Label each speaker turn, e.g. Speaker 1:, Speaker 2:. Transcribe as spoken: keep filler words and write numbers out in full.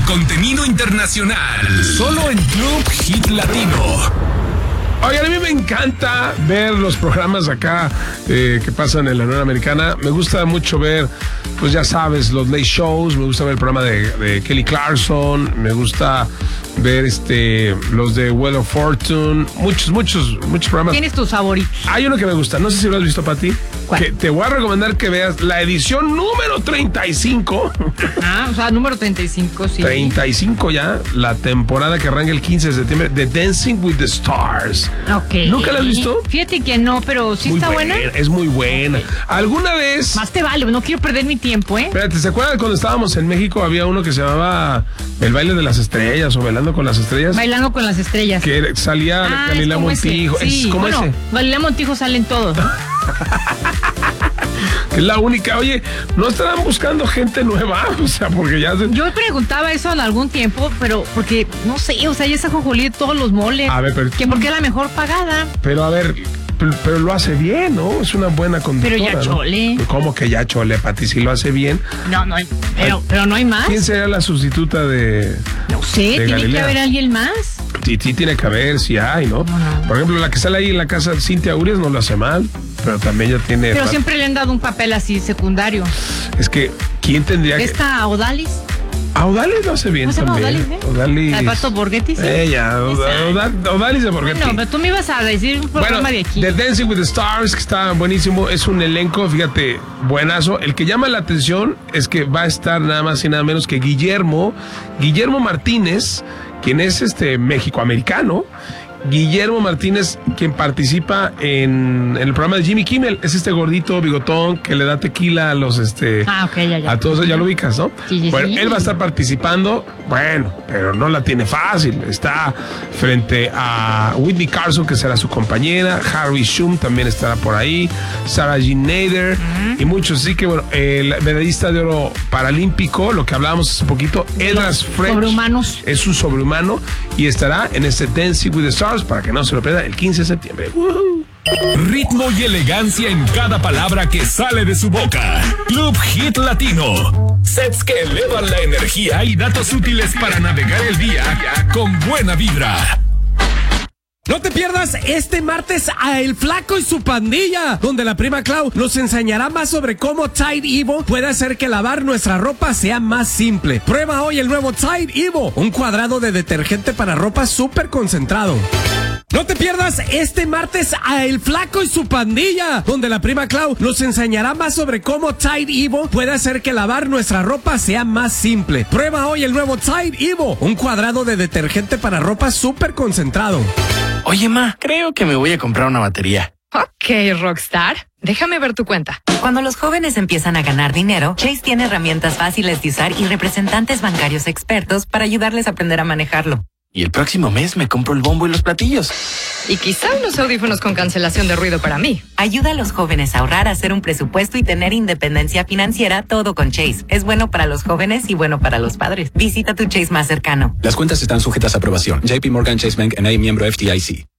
Speaker 1: contenido internacional. Solo en Club Hit Latino.
Speaker 2: Oigan, a mí me encanta ver los programas acá eh, que pasan en la Unión Americana. Me gusta mucho ver, pues ya sabes, los late shows. Me gusta ver el programa de, de Kelly Clarkson. Me gusta ver este los de Wheel of Fortune. Muchos, muchos, muchos programas.
Speaker 3: ¿Quién es tu favorito?
Speaker 2: Hay uno que me gusta. No sé si lo has visto, Pati.
Speaker 3: ¿Cuál?
Speaker 2: Que te voy a recomendar que veas la edición número treinta y cinco.
Speaker 3: Ah, o sea, número treinta y cinco, sí.
Speaker 2: treinta y cinco ya, la temporada que arranca el quince de septiembre, de Dancing with the Stars.
Speaker 3: Ok.
Speaker 2: ¿Nunca la has visto?
Speaker 3: Fíjate que no, pero sí
Speaker 2: Muy
Speaker 3: está buena.
Speaker 2: Es muy buena. ¿Alguna vez?
Speaker 3: Más te vale, no quiero perder mi tiempo, ¿eh?
Speaker 2: Espérate, ¿se acuerdan cuando estábamos en México? Había uno que se llamaba El Baile de las Estrellas o Bailando con las Estrellas.
Speaker 3: Bailando con las estrellas.
Speaker 2: Que salía
Speaker 3: Ah,
Speaker 2: Galilea
Speaker 3: es como
Speaker 2: Montijo.
Speaker 3: ese. Sí,
Speaker 2: es como
Speaker 3: bueno,
Speaker 2: ese.
Speaker 3: Galilea Montijo sale en todo.
Speaker 2: Es la única. Oye, ¿no estarán buscando gente nueva? O sea, porque ya... Se...
Speaker 3: Yo preguntaba eso en algún tiempo, pero porque, no sé, o sea, ya está Jonjolí de todos los moles.
Speaker 2: A ver, pero...
Speaker 3: Que porque es la mejor pagada.
Speaker 2: Pero a ver... Pero, pero lo hace bien, ¿no? Es una buena conductora.
Speaker 3: Pero ya chole.
Speaker 2: ¿no? ¿Cómo que ya chole, Pati? Si lo hace bien.
Speaker 3: No, no hay, pero, pero no hay más.
Speaker 2: ¿Quién sería la sustituta de
Speaker 3: No sé,
Speaker 2: de
Speaker 3: tiene
Speaker 2: Galilea?
Speaker 3: que haber alguien más.
Speaker 2: Sí, sí, tiene que haber, sí hay, ¿no?
Speaker 3: No.
Speaker 2: Por ejemplo, la que sale ahí en la casa, Cintia Urias, no lo hace mal, pero también ya tiene...
Speaker 3: Pero siempre le han dado un papel así secundario.
Speaker 2: Es que, ¿quién tendría que...?
Speaker 3: Esta Odalis.
Speaker 2: A Odalis lo hace bien
Speaker 3: ¿Cómo se llama
Speaker 2: también.
Speaker 3: Odalis, eh?
Speaker 2: Odalis.
Speaker 3: ¿La de Pato Borghetti? Sí.
Speaker 2: Ella, Oda- Oda- Odalis de Borghetti.
Speaker 3: No, pero tú me ibas a decir un programa
Speaker 2: Bueno,
Speaker 3: de aquí.
Speaker 2: The Dancing with the Stars, que está buenísimo, es un elenco, fíjate, buenazo. El que llama la atención es que va a estar nada más y nada menos que Guillermo, Guillermo Martínez, quien es este mexicoamericano. Guillermo Martínez, quien participa en, en el programa de Jimmy Kimmel, es este gordito bigotón que le da tequila a los este
Speaker 3: Ah, ok, ya, ya.
Speaker 2: a todos, ya lo ubicas, ¿no?
Speaker 3: Sí, sí,
Speaker 2: bueno,
Speaker 3: sí.
Speaker 2: él va a estar participando, bueno, pero no la tiene fácil. Está frente a Whitney Carson, que será su compañera, Harry Shum también estará por ahí, Sarah Jean Nader uh-huh. y muchos. Así que bueno, el medallista de oro paralímpico, lo que hablábamos hace poquito, Edras French,
Speaker 3: sobrehumanos.
Speaker 2: es un sobrehumano y estará en este Dancing with the Stars para que no se lo pierda el quince de septiembre. Uh-huh.
Speaker 1: Ritmo y elegancia en cada palabra que sale de su boca. Club Hit Latino. Sets que elevan la energía y datos útiles para navegar el día con buena vibra.
Speaker 4: No te pierdas este martes a El Flaco y su pandilla, donde la prima Clau nos enseñará más sobre cómo Tide Evo puede hacer que lavar nuestra ropa sea más simple. Prueba hoy el nuevo Tide Evo, un cuadrado de detergente para ropa súper concentrado. No te pierdas este martes a El Flaco y su pandilla, donde la prima Clau nos enseñará más sobre cómo Tide Evo puede hacer que lavar nuestra ropa sea más simple. Prueba hoy el nuevo Tide Evo, un cuadrado de detergente para ropa súper concentrado.
Speaker 5: Oye, ma, creo que me voy a comprar una batería.
Speaker 6: Ok, Rockstar. Déjame ver tu cuenta.
Speaker 7: Cuando los jóvenes empiezan a ganar dinero, Chase tiene herramientas fáciles de usar y representantes bancarios expertos para ayudarles a aprender a manejarlo.
Speaker 5: Y el próximo mes me compro el bombo y los platillos.
Speaker 6: Y quizá unos audífonos con cancelación de ruido para mí.
Speaker 7: Ayuda a los jóvenes a ahorrar, a hacer un presupuesto y tener independencia financiera, todo con Chase. Es bueno para los jóvenes y bueno para los padres. Visita tu Chase más cercano.
Speaker 8: Las cuentas están sujetas a aprobación. J P Morgan Chase Bank N A miembro F D I C.